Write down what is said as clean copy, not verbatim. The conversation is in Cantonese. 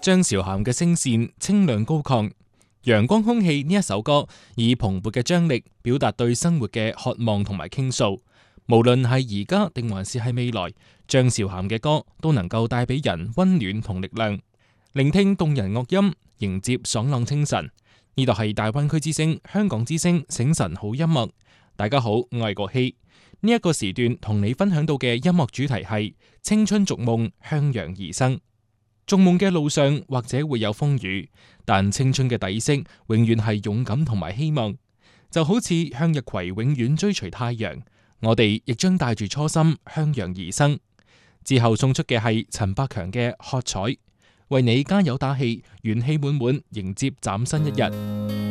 張韶涵嘅聲線清亮高亢，《陽光空氣》呢一首歌以蓬勃嘅張力表達對生活嘅渴望同埋傾訴。無論係而家定還是係未來，張韶涵嘅歌都能夠帶俾人溫暖同力量。聆聽動人樂音，迎接爽朗清晨。呢度係大灣區之聲、香港之聲醒晨好音樂。大家好，我係國希。呢一個時段同你分享到嘅音樂主題係青春逐夢，向陽而生。逐夢嘅路上或者會有風雨，但青春嘅底色永遠係勇敢同埋希望。就好似向日葵永遠追隨太陽，我哋亦將帶住初心向陽而生。之後送出嘅係陳百強嘅喝彩，為你加油打氣，元氣滿滿迎接嶄新一日。